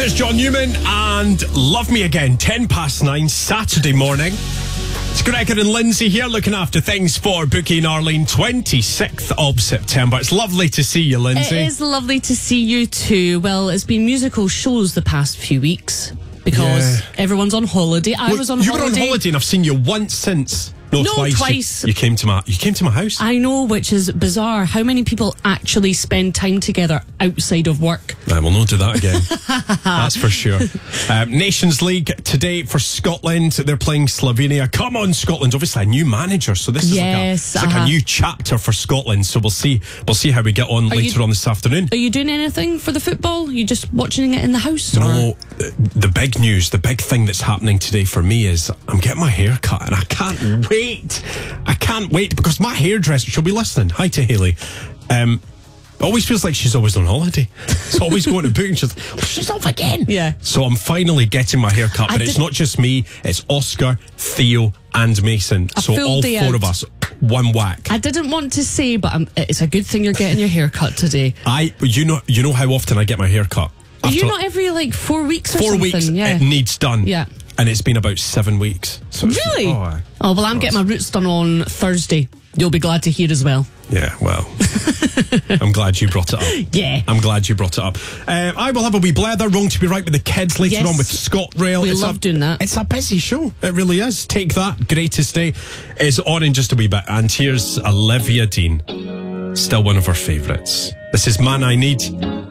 Here's John Newman and Love Me Again, 9:10, Saturday morning. It's Gregor and Lindsay here looking after things for Bookie and Arlene, 26th of September. It's lovely to see you, Lindsay. It is lovely to see you too. Well, it's been musical shows the past few weeks because everyone's on holiday. I was on holiday. You were on holiday and I've seen you once since. No, twice. You came to my house. I know, which is bizarre. How many people actually spend time together outside of work? I will not do that again. That's for sure. Nations League today for Scotland. They're playing Slovenia. Come on, Scotland. Obviously a new manager, so this is like a new chapter for Scotland. So we'll see how we get on later on this afternoon. Are you doing anything for the football? Are you just watching it in the house? No, the big news, the big thing that's happening today for me is I'm getting my hair cut and I can't wait. I can't wait because my hairdresser, she'll be listening. Hi to Hayley. Always feels like she's always on holiday. It's always going to book and she's off again. Yeah. So I'm finally getting my hair cut, but it's not just me, it's Oscar, Theo and Mason. So all four of us, one whack. I didn't want to say, but it's a good thing you're getting your hair cut today. You know how often I get my hair cut? You're not every 4 weeks or 4 something? weeks, yeah. it needs done. Yeah. And it's been about 7 weeks. So really? Oh, well, I'm getting my roots done on Thursday. You'll be glad to hear as well. Yeah, well, I'm glad you brought it up. Yeah. I'm glad you brought it up. I will have a wee blather, wrong to be right with the kids later on with ScotRail. We love doing that. It's a busy show. It really is. Take That, Greatest Day is on in just a wee bit. And here's Olivia Dean, still one of our favourites. This is Man I Need.